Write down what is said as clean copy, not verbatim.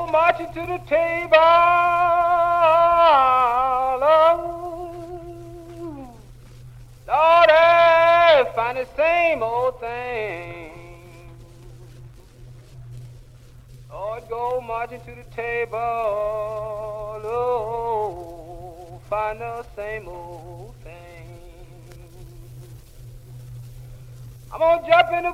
go marching to the table. Oh, Lord, I find the same old thing. Lord, go marching to the table. Oh, find the same old thing. I'm gonna jump in the